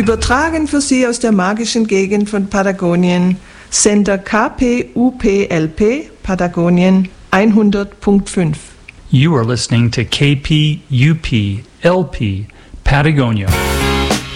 Übertragen für Sie aus der magischen Gegend von Patagonien, Sender KPUPLP, Patagonien 100.5. You are listening to KPUP LP, Patagonia.